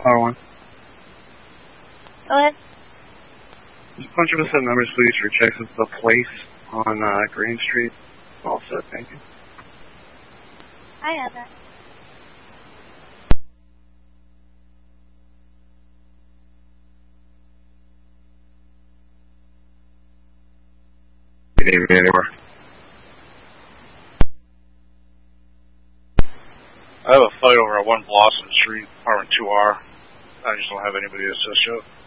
R1. Go ahead. Just punch up some numbers, please, for checks of the place on Green Street. All set, thank you. I have that. You need me anywhere? I have a fight over at 1 Blossom Street, apartment 2R. I just don't have anybody to assist yet.